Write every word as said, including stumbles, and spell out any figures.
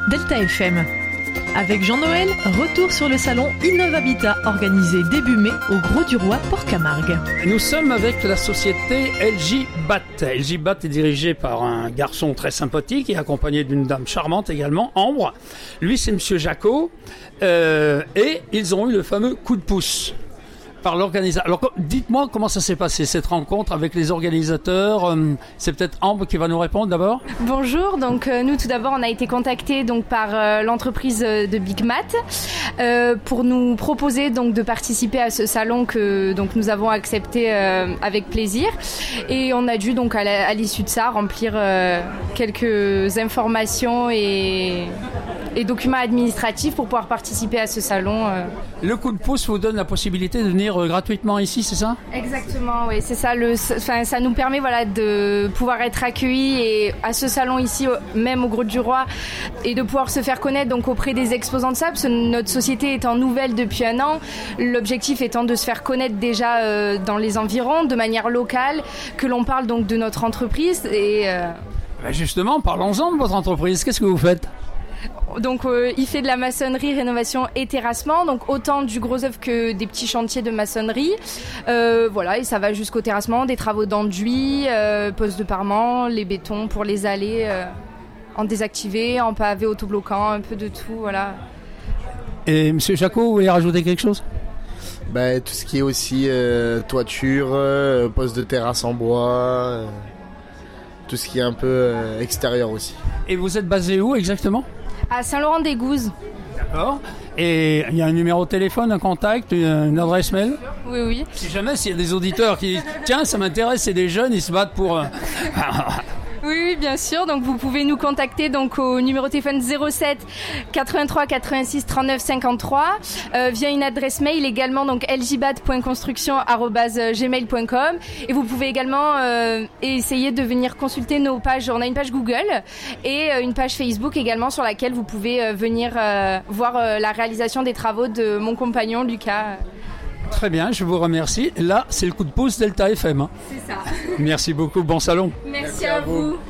Delta F M. Avec Jean-Noël, retour sur le salon Innovabitat organisé début mai au Gros du Roi, Port-Camargue. Nous sommes avec la société L J B A T. L J B A T est dirigé par un garçon très sympathique et accompagné d'une dame charmante également, Ambre. Lui, c'est Monsieur Jacot. Euh, et ils ont eu le fameux coup de pouce par l'organisateur. Alors, dites-moi comment ça s'est passé, cette rencontre avec les organisateurs. C'est peut-être Ambre qui va nous répondre d'abord. Bonjour, donc euh, nous tout d'abord on a été contactés donc par euh, l'entreprise de Big Mat euh, pour nous proposer donc de participer à ce salon que donc nous avons accepté euh, avec plaisir, et on a dû donc à, la, à l'issue de ça remplir euh, quelques informations et, et documents administratifs pour pouvoir participer à ce salon. Euh. Le coup de pouce vous donne la possibilité de venir gratuitement ici, c'est ça ? Exactement, oui, c'est ça. Le, enfin, ça nous permet voilà, de pouvoir être accueillis et à ce salon ici, même au Gros du Roi, et de pouvoir se faire connaître donc, auprès des exposants de ça, parce que notre société étant nouvelle depuis un an, l'objectif étant de se faire connaître déjà euh, dans les environs, de manière locale, que l'on parle donc de notre entreprise. Et, euh... ben justement, parlons-en de votre entreprise. Qu'est-ce que vous faites ? Donc euh, il fait de la maçonnerie, rénovation et terrassement, donc autant du gros œuvre que des petits chantiers de maçonnerie. Euh, voilà, et ça va jusqu'au terrassement, des travaux d'enduit, euh, pose de parement, les bétons pour les allées euh, en désactivé, en pavé autobloquant, un peu de tout, voilà. Et Monsieur Jacot, vous voulez rajouter quelque chose ? Bah, tout ce qui est aussi euh, toiture, euh, poste de terrasse en bois, euh, tout ce qui est un peu euh, extérieur aussi. Et vous êtes basé où exactement ? À Saint-Laurent-des-Gouzes. D'accord. Et il y a un numéro de téléphone, un contact, une adresse mail ? Oui, oui. Si jamais s'il y a des auditeurs qui disent « Tiens, ça m'intéresse, c'est des jeunes, ils se battent pour... Euh... » Oui, oui, bien sûr. Donc, vous pouvez nous contacter donc au numéro de téléphone zéro sept quatre-vingt-trois quatre-vingt-six trente-neuf cinquante-trois euh, via une adresse mail également donc l j b a t point construction arobase gmail point com, et vous pouvez également euh, essayer de venir consulter nos pages. On a une page Google et euh, une page Facebook également sur laquelle vous pouvez euh, venir euh, voir euh, la réalisation des travaux de mon compagnon Lucas. Très bien, je vous remercie. Là, c'est le coup de pouce Delta F M. Hein. C'est ça. Merci beaucoup, bon salon. Merci, Merci à vous. vous.